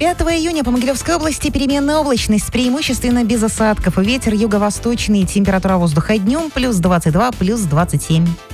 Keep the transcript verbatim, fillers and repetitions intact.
пятого июня по Могилевской области переменная облачность, преимущественно без осадков. Ветер юго-восточный, температура воздуха днем плюс двадцать два, плюс двадцать семь.